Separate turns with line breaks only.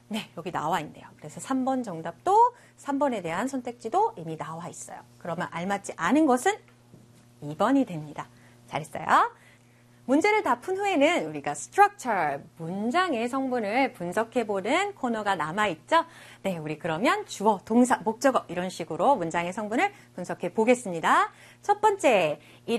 네, 여기 나와 있네요. 그래서 3번 정답도 3번에 대한 선택지도 이미 나와 있어요. 그러면 알맞지 않은 것은 2번이 됩니다. 잘했어요. 문제를 다 푼 후에는 우리가 structure, 문장의 성분을 분석해보는 코너가 남아있죠. 네, 우리 그러면 주어, 동사, 목적어 이런 식으로 문장의 성분을 분석해 보겠습니다. 첫 번째,